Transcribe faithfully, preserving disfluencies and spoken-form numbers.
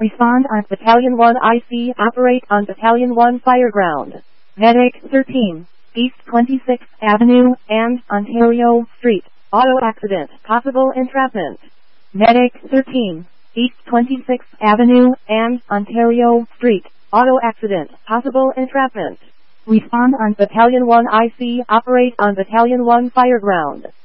Respond on Battalion one I C. Operate on Battalion one Fireground. Medic thirteen, East twenty-sixth Avenue and Ontario Street. Auto accident. Possible entrapment. Medic thirteen, East twenty-sixth Avenue and Ontario Street. Auto accident. Possible entrapment. Respond on Battalion one I C. Operate on Battalion one Fireground.